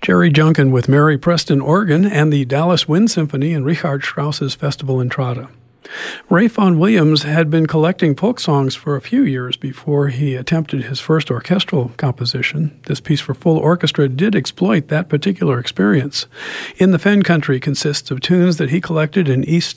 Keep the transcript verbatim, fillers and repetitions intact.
Jerry Junkin with Mary Preston Organ and the Dallas Wind Symphony in Richard Strauss's Festival Entrada. Ray Vaughan Williams had been collecting folk songs for a few years before he attempted his first orchestral composition. This piece for full orchestra did exploit that particular experience. In the Fen Country consists of tunes that he collected in East